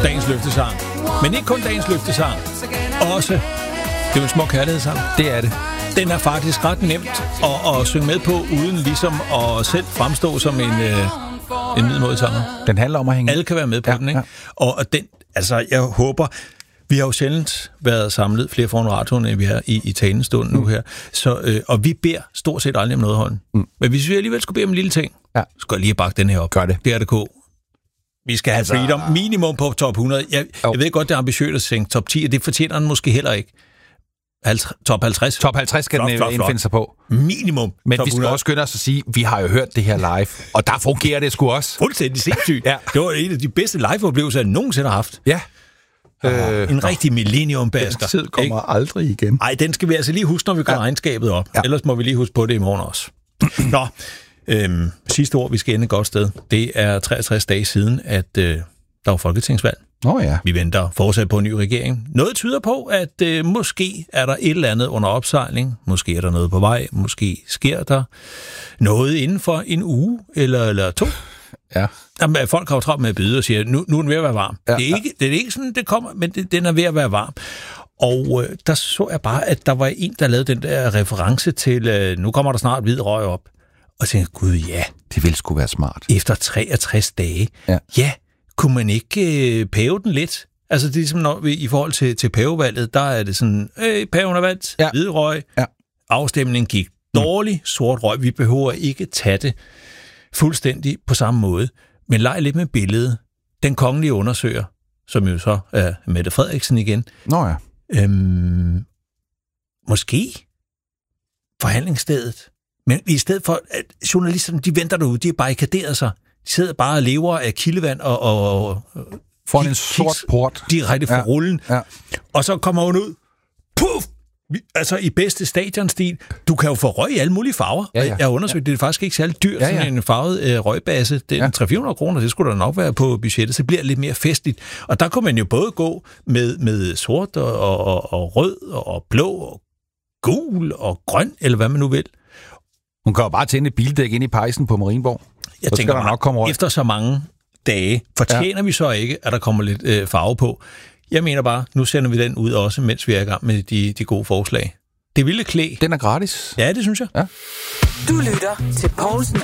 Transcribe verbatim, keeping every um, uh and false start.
dagens løftesang. Men ikke kun dagens løftesang. Også, det er jo en smuk kærlighedssang. Det er det. Den er faktisk ret nemt at, at synge med på, uden ligesom at selv fremstå som en, øh, en middelmådig sanger. Den handler om at hænge. Alle kan være med på ja, den, ikke? Ja. Og, og den, altså, jeg håber... Vi har jo sjældent været samlet flere foran radioen, end vi er i, i talenstunden mm. nu her. Så, øh, og vi beder stort set aldrig om noget, Holm. Mm. Men hvis vi alligevel skulle bede om en lille ting, ja. så skal jeg lige bakke den her op. Gør det. D R D K. Vi skal have altså... freedom minimum på top hundrede. Jeg, jeg ved godt, det er ambitiøst at sænke top ti, og det fortjener den måske heller ikke. halvtreds, top halvtreds. Top halvtreds skal flot, den flot, indfinde sig på. Minimum. Men vi skal også skynde os at sige, at vi har jo hørt det her live, og der fungerer det sgu også. Fuldstændig sindssygt. Ja. Det var en af de bedste live-oplevelser, jeg nogensinde har haft. Ja. Øh, en rigtig millennium-basker. Den tid kommer ikke? aldrig igen. Nej, den skal vi altså lige huske, når vi gør ja. regnskabet op. Ja. Ellers må vi lige huske på det i morgen også. Nå, øhm, sidste ord, vi skal ende et godt sted. Det er treogtres dage siden, at øh, der var folketingsvalg. Nå ja. Vi venter fortsat på en ny regering. Noget tyder på, at øh, måske er der et eller andet under opsejling. Måske er der noget på vej. Måske sker der noget inden for en uge eller, eller to. Ja. Jamen, folk har jo travlt med at byde og siger, nu, nu er den ved at være varm. Ja, det, er ikke, det er ikke sådan, det kommer, men det, den er ved at være varm. Og øh, der så jeg bare, at der var en, der lavede den der reference til, øh, nu kommer der snart hvid røg op. Og så tænkte gud ja. Det ville sgu være smart. Efter treogtres dage. Ja, ja kunne man ikke øh, pæve den lidt? Altså det er ligesom, når vi, i forhold til, til pavevalget, der er det sådan, øh, paven er valgt, ja. hvid røg, ja. afstemningen gik dårlig, sort røg. Vi behøver ikke tage det fuldstændig på samme måde. Men leg lidt med billedet. Den kongelige undersøger, som jo så er Mette Frederiksen igen. Nå ja. Øhm, måske forhandlingsstedet. Men i stedet for, at journalisterne, de venter derude, de er barrikaderet sig. De sidder bare og lever af kildevand og... og, og for en sort port. Direkte fra ja. rullen. Ja. Og så kommer hun ud. Puff! Altså i bedste stadionstil. Du kan jo få røg i alle mulige farver. Ja, ja. Jeg har undersøgt, ja. det er faktisk ikke særlig dyrt, ja, ja. sådan en farvet øh, røgbase. Det er ja. tre hundrede til fire hundrede kroner, det skulle der nok være på budgettet, så bliver det lidt mere festligt. Og der kunne man jo både gå med, med sort og, og, og rød og blå og gul og grøn, eller hvad man nu vil. Hun kan jo bare tænde et bildæk ind i pejsen på Marienborg. Jeg så tænker, der nok komme efter så mange dage, fortjener ja. vi så ikke, at der kommer lidt øh, farve på. Jeg mener bare, nu sender vi den ud også, mens vi er i gang med de, de gode forslag. Det ville klæ. Den er gratis. Ja, det synes jeg. Ja. Du lytter til Poulsen